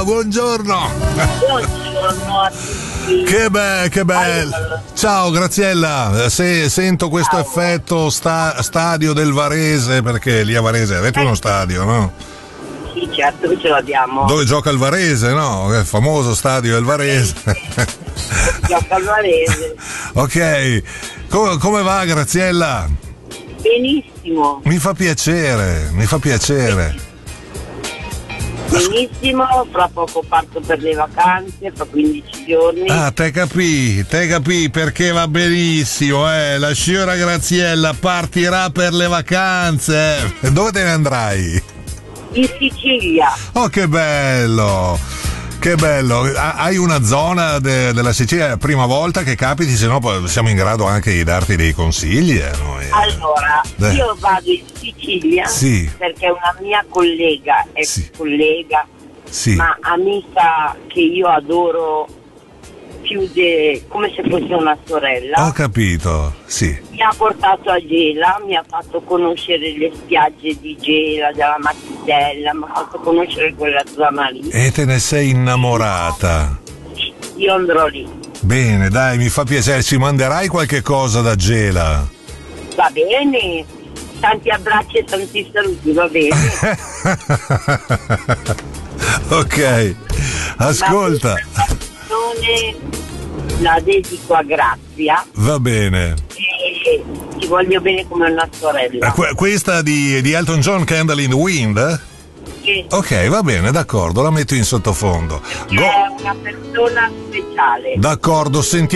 buongiorno. Buongiorno a tutti. Che bello. Ciao Graziella, se sento questo effetto stadio del Varese, perché lì a Varese avete uno stadio, no? Sì, certo che ce l'abbiamo. Dove gioca il Varese, no? Il famoso stadio del Varese. Gioca il Varese. Ok, come va Graziella? Benissimo. Mi fa piacere. Benissimo, fra poco parto per le vacanze, fra 15 giorni. Ah, te capì perché va benissimo, La signora Graziella partirà per le vacanze. Dove te ne andrai? In Sicilia. Oh, che bello! Hai una zona della Sicilia, prima volta che capiti, se no poi siamo in grado anche di darti dei consigli. Noi. Allora, io vado in Sicilia perché una mia collega, collega, ma amica che io adoro più come se fosse una sorella. Ho capito, sì. Mi ha portato a Gela, mi ha fatto conoscere le spiagge di Gela, della Mattidella, mi ha fatto conoscere quella zona lì. E te ne sei innamorata? Io andrò lì. Bene, dai, mi fa piacere. Ci manderai qualche cosa da Gela? Va bene. Tanti abbracci e tanti saluti, va bene. Ok, ascolta. La dedico a Grazia. Va bene. E ti voglio bene come una sorella. Questa di Elton John, Candle in the Wind? Sì. Ok, va bene, d'accordo, la metto in sottofondo. È una persona speciale. D'accordo, sentiamo.